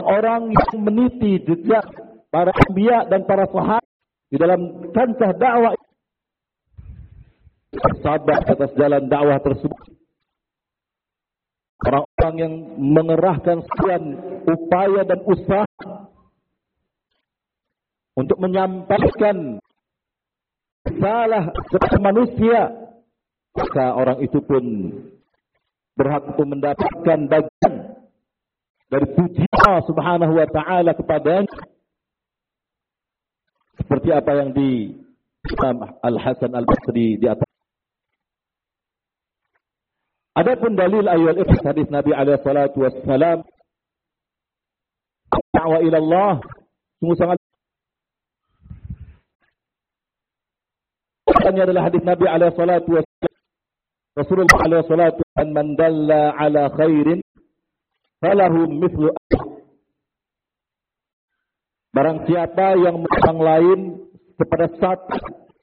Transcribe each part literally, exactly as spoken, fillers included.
orang-orang yang meniti jejak para anbiya dan para sahabat di dalam kancah dakwah, sabar atas jalan dakwah tersebut. Orang-orang yang mengerahkan sekian upaya dan usaha untuk menyampaikan salah kepada manusia, maka orang itu pun berhak untuk mendapatkan bagian dari puji Allah Subhanahu wa taala kepadanya. Seperti apa yang di Imam Al-Hasan Al-Basri di atas. Adapun dalil ayat hadis Nabi alaihi salatu wassalam, da'wa ila Allah sungguh sangat. Ini adalah hadis Nabi alaihi salatu wassalam. Rasulullah alaihi salatu wassalam, man dalla ala khairin falahu mithlu. Barang siapa yang orang lain kepada satu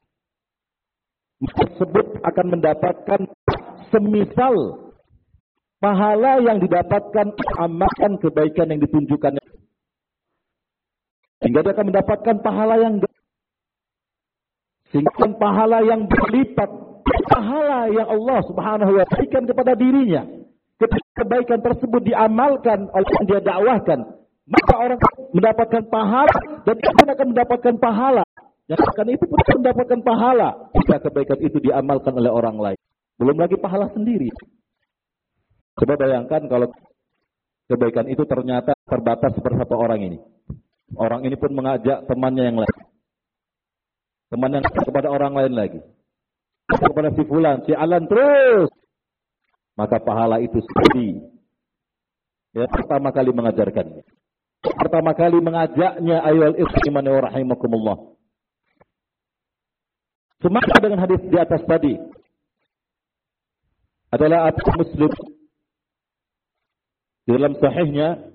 tersebut akan mendapatkan semisal pahala yang didapatkan amalkan kebaikan yang ditunjukkannya. Sehingga dia akan mendapatkan pahala yang sehingga pahala yang berlipat, pahala yang Allah Subhanahu wa taala berikan kepada dirinya ketika kebaikan tersebut diamalkan oleh yang dia dakwahkan, maka orang mendapatkan pahala dan dia akan mendapatkan pahala. Yang akan itu pun akan mendapatkan pahala jika kebaikan itu diamalkan oleh orang lain. Belum lagi pahala sendiri. Coba bayangkan kalau kebaikan itu ternyata terbatas seperti satu orang ini. Orang ini pun mengajak temannya yang lain. Teman yang kepada orang lain lagi. Kepada si fulan, si alan terus. Maka pahala itu sendiri. Ya, pertama kali mengajarkannya. Pertama kali mengajaknya ayyuhal ikhwan wa rahimakumullah. Semasa dengan hadis di atas tadi adalah Abu Muslim di dalam sahihnya,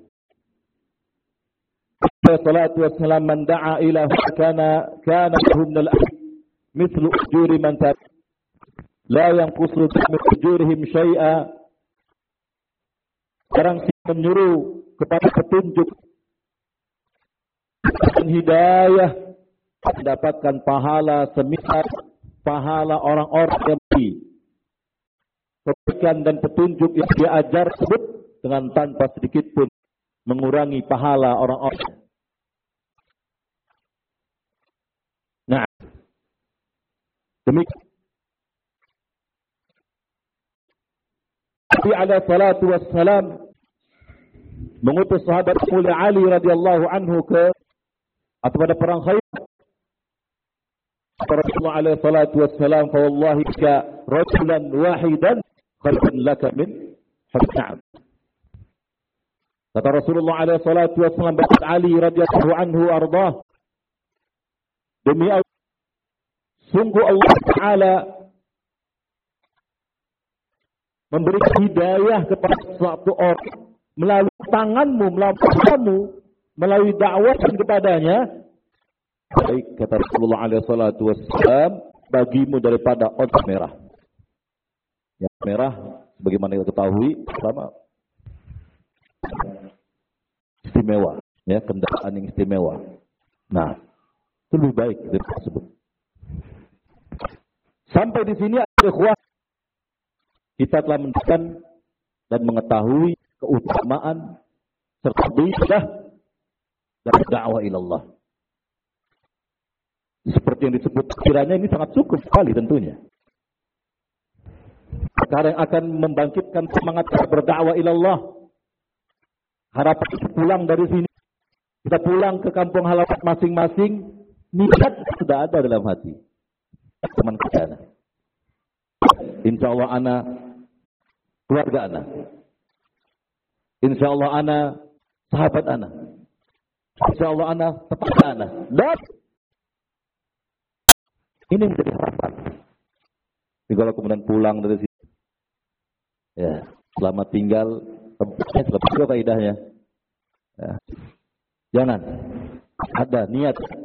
salatu wassalam, man da'a ila kana kana lahu min al-ajr mithlu ujuri man tabi la yanqusu min ujurihim syai'a. Orang yang menyuruh kepada petunjuk dan hidayah mendapatkan pahala semisal pahala orang-orang yang kebaikan dan petunjuk yang dia ajar tersebut dengan tanpa sedikit pun mengurangi pahala orang-orang. Nah, demikian Nabi alaihi salatu wassalam mengutus sahabat mulia Ali radhiyallahu anhu ke atau pada perang Khaybar. Rasulullah alaihi salatu wassalam, fa wallahi ka rajulan wahidan khairun laka min humrin. Kata Rasulullah alaihi salatu wassalam kepada Ali radhiyallahu anhu ardah, demi Allah, sungguh Allah Taala memberi hidayah kepada suatu orang melalui tanganmu, melalui kamu, melalui dakwah kepadanya. Baik, kata Rasulullah alaihi salatu wassalam, bagimu daripada onta merah. Yang merah, sebagaimana kita ketahui, sama istimewa, ya, kendaraan yang istimewa. Nah, itu lebih baik dari tersebut. Sampai di sini, ikhwah, kita telah mendengarkan dan mengetahui keutamaan serta bidah dan dakwah ilallah. Seperti yang disebut, kiranya ini sangat cukup sekali tentunya. Perkara yang akan membangkitkan semangat kita berdakwah ilallah. Harapan kita pulang dari sini, kita pulang ke kampung halaman masing-masing, niat sudah ada dalam hati. Teman kita, insya Allah ana, keluarga ana, insya Allah ana, sahabat ana, insya Allah ana, tetangga ana, dan ini menjadi harapan. Jadi kalau kemudian pulang dari sini, ya, selamat tinggal, tempatnya selamat juga faedahnya. Ya. Jangan ada niat